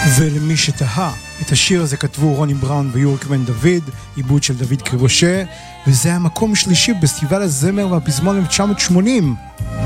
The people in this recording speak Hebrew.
ולמי שתהה, את השיר הזה כתבו רוני בראון ויוריק בן דוד, עיבוד של דוד קרושה, וזה המקום שלישי בפסטיבל הזמר והפזמון 1980.